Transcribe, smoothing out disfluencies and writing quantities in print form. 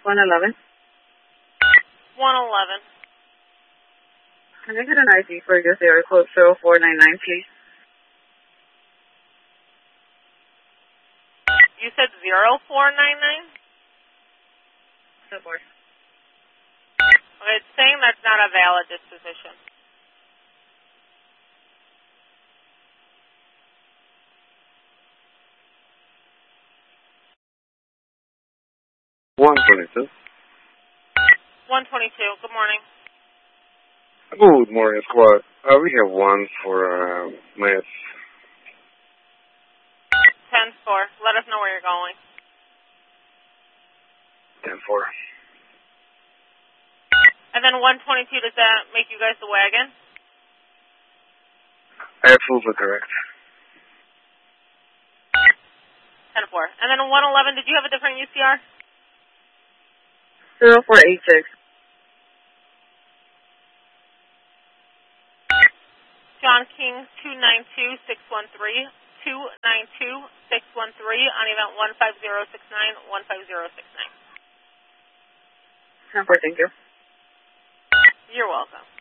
111. 111. Can I get an ID for this area code 0499, please? You said 0499? Of course. Okay, it's saying that's not a valid disposition. $122. 122. Good morning. Good morning, squad. We have one for Miss 10-4. Let us know where you're going. 10-4. And then 122, does that make you guys the wagon? Absolutely correct. 10-4. And then 111, did you have a different UCR? 0486. John King, 292-613. 292-613 on event 15069, 15069. 10-4, thank you. You're welcome.